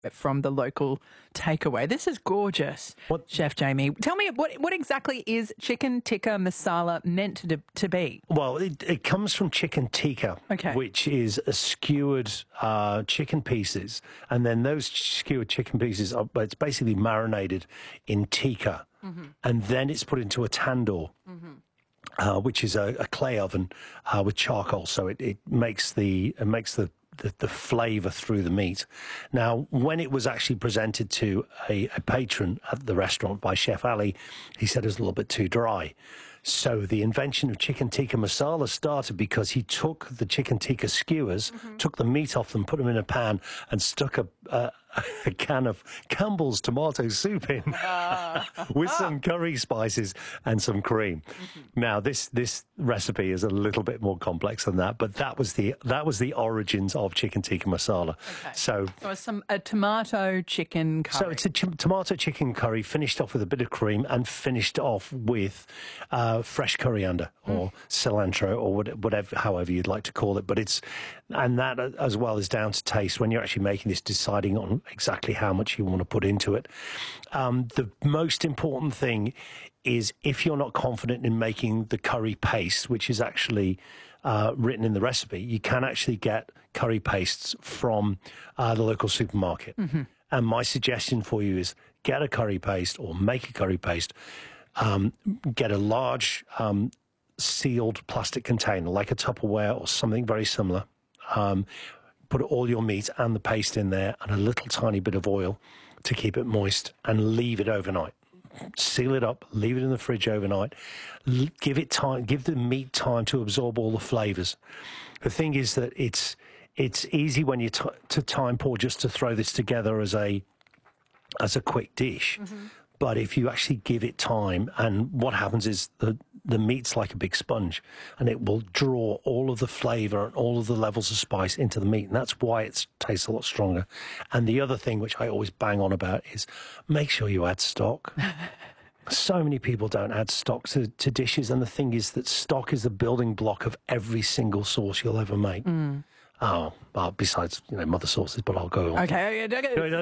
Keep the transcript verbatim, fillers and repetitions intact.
from the local takeaway. This is gorgeous, What- Chef Jamie. Tell me, what what exactly is chicken tikka masala meant to, to be? Well, it, it comes from chicken tikka, Okay. which is a skewered uh, chicken pieces, and then those skewered chicken pieces are it's basically marinated in tikka, mm-hmm. and then it's put into a tandoor. Mm-hmm. Uh, which is a, a clay oven uh, with charcoal, so it, it makes the it makes the, the, the flavour through the meat. Now, when it was actually presented to a, a patron at the restaurant by Chef Ali, he said it was a little bit too dry. So the invention of chicken tikka masala started because he took the chicken tikka skewers, mm-hmm. took the meat off them, put them in a pan, and stuck a, a, a can of Campbell's tomato soup in uh, with ah. some curry spices and some cream. Mm-hmm. Now, this this recipe is a little bit more complex than that, but that was the that was the origins of chicken tikka masala. Okay. So, so it's some a tomato chicken curry. So it's a ch- tomato chicken curry finished off with a bit of cream and finished off with uh, fresh coriander or mm. cilantro or whatever, however you'd like to call it. But it's and that as well is down to taste when you're actually making this, deciding on exactly how much you want to put into it. Um, the most important thing is if you're not confident in making the curry paste, which is actually uh, written in the recipe, you can actually get curry pastes from uh, the local supermarket. Mm-hmm. And my suggestion for you is get a curry paste or make a curry paste. Um, get a large um, sealed plastic container like a Tupperware or something very similar. Um, put all your meat and the paste in there and a little tiny bit of oil to keep it moist and leave it overnight. Seal it up, leave it in the fridge overnight, L- give it time, give the meat time to absorb all the flavours. The thing is that it's it's easy when you t- to time pour just to throw this together as a as a quick dish. Mm-hmm. But if you actually give it time, and what happens is the the meat's like a big sponge, and it will draw all of the flavour and all of the levels of spice into the meat, and that's why it tastes a lot stronger. And the other thing, which I always bang on about, is make sure you add stock. So many people don't add stock to, to dishes, and the thing is that stock is the building block of every single sauce you'll ever make. Mm. Oh, well, besides, you know, mother sauces, but I'll go on. Okay, okay, okay.